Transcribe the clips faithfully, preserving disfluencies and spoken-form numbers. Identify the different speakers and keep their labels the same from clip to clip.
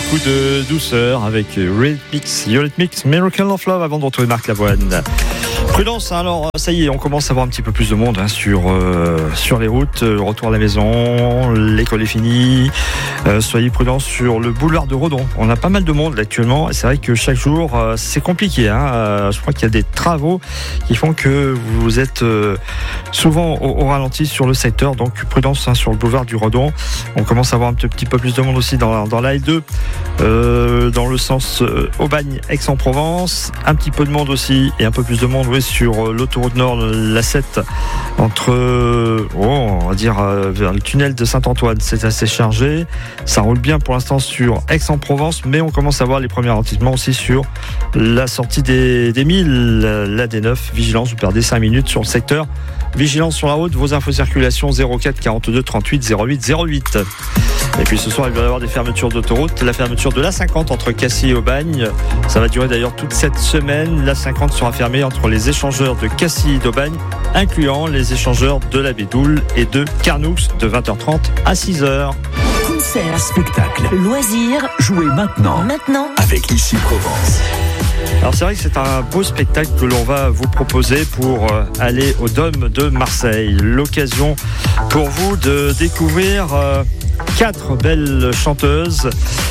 Speaker 1: beaucoup de douceur avec Eurythmics, Eurythmics, Miracle of Love avant de retrouver Marc Lavoine. Prudence, alors ça y est, on commence à avoir un petit peu plus de monde hein, sur, euh, sur les routes. Retour à la maison, l'école est finie. Euh, soyez prudents sur le boulevard de Redon. On a pas mal de monde là, actuellement et c'est vrai que chaque jour euh, c'est compliqué. Hein. Euh, je crois qu'il y a des travaux qui font que vous êtes euh, souvent au, au ralenti sur le secteur. Donc prudence hein, sur le boulevard du Redon. On commence à avoir un petit peu plus de monde aussi dans, dans l'A deux, euh, dans le sens euh, Aubagne-Aix-en-Provence. Un petit peu de monde aussi et un peu plus de monde oui, sur l'autoroute Nord, l'A sept, entre, oh, on va dire, vers le tunnel de Saint-Antoine. C'est assez chargé. Ça roule bien pour l'instant sur Aix-en-Provence, mais on commence à voir les premiers ralentissements aussi sur la sortie des, des milles, la D neuf. Vigilance, vous perdez cinq minutes sur le secteur. Vigilance sur la route, vos infos circulation zéro quatre quarante-deux trente-huit zéro huit zéro huit. Et puis ce soir, il va y avoir des fermetures d'autoroute. La fermeture de l'A cinquante entre Cassis et Aubagne. Ça va durer d'ailleurs toute cette semaine. L'A cinquante sera fermée entre les échangeurs de Cassis et d'Aubagne, incluant les échangeurs de la Bédoule et de Carnoux de vingt heures trente à six heures.
Speaker 2: Concert,
Speaker 3: spectacle,
Speaker 2: loisirs,
Speaker 3: jouez maintenant,
Speaker 2: maintenant
Speaker 3: avec Ici Provence.
Speaker 1: Alors c'est vrai que c'est un beau spectacle que l'on va vous proposer pour aller au Dôme de Marseille. L'occasion pour vous de découvrir euh, quatre belles chanteuses.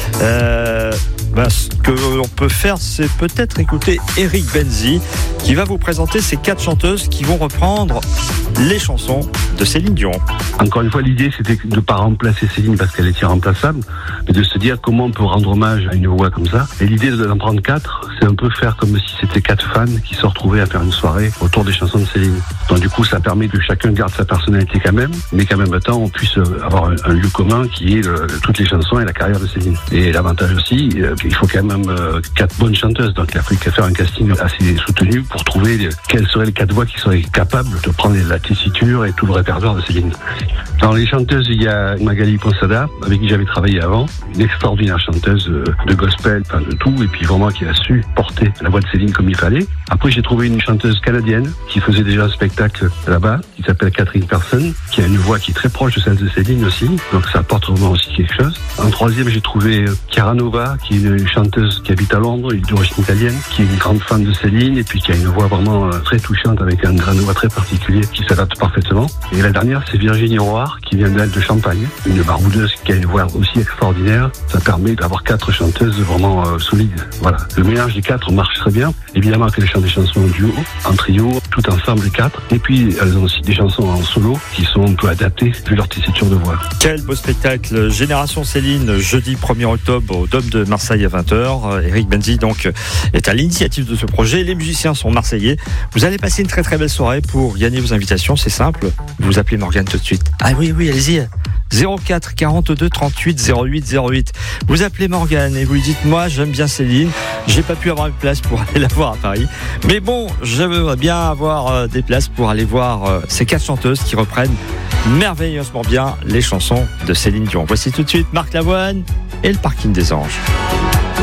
Speaker 1: Euh, ben, ce que l'on peut faire, c'est peut-être écouter Eric Benzi qui va vous présenter ces quatre chanteuses qui vont reprendre les chansons de Céline Dion.
Speaker 4: Encore une fois, l'idée, c'était de ne pas remplacer Céline parce qu'elle est irremplaçable, mais de se dire comment on peut rendre hommage à une voix comme ça. Et l'idée d'en prendre quatre, c'est un peu faire comme si c'était quatre fans qui se retrouvaient à faire une soirée autour des chansons de Céline. Donc du coup, ça permet que chacun garde sa personnalité quand même, mais qu'en même temps, on puisse avoir un, un lieu commun qui est le, toutes les chansons et la carrière de Céline. Et l'avantage aussi, euh, il faut quand même euh, quatre bonnes chanteuses. Donc il a fallu qu'à faire un casting assez soutenu pour trouver les, quelles seraient les quatre voix qui seraient capables de prendre la tessiture et tout le répertoire de Céline. Dans les chanteuses, il y a Magali Ponsada, avec qui j'avais travaillé avant, une extraordinaire chanteuse de gospel, enfin de tout, et puis vraiment qui a su porter la voix de Céline comme il fallait. Après, j'ai trouvé une chanteuse canadienne qui faisait déjà un spectacle là-bas, qui s'appelle Catherine Person, qui a une voix qui est très proche de celle de Céline aussi, donc ça apporte vraiment aussi quelque chose. En troisième, j'ai trouvé Chiara Nova, qui est une chanteuse qui habite à Londres, d'origine italienne, qui est une grande fan de Céline, et puis qui a une voix vraiment très touchante, avec un grain de voix très particulier, qui s'adapte parfaitement. Et la dernière, c'est Virginie Roy, qui vient d'elle de Champagne, une baroudeuse qui a une voix aussi extraordinaire. Ça permet d'avoir quatre chanteuses vraiment euh, solides. Voilà, le mélange des quatre marche très bien. Évidemment qu'elles chantent des chansons en duo, en trio, tout ensemble les quatre. Et puis elles ont aussi des chansons en solo qui sont un peu adaptées vu leur tessiture de voix.
Speaker 1: Quel beau spectacle, Génération Céline, jeudi premier octobre au Dôme de Marseille à vingt heures. Eric Benzi donc est à l'initiative de ce projet. Les musiciens sont marseillais. Vous allez passer une très très belle soirée. Pour gagner vos invitations, c'est simple. Vous appelez Morgane tout de suite. Ah oui, oui, allez-y. zéro quatre quarante-deux trente-huit zéro huit zéro huit. Vous appelez Morgane et vous lui dites: moi j'aime bien Céline, j'ai pas pu avoir une place pour aller la voir à Paris, mais bon, j'aimerais bien avoir des places pour aller voir ces quatre chanteuses qui reprennent merveilleusement bien les chansons de Céline Dion. Voici tout de suite Marc Lavoine et le Parking des Anges.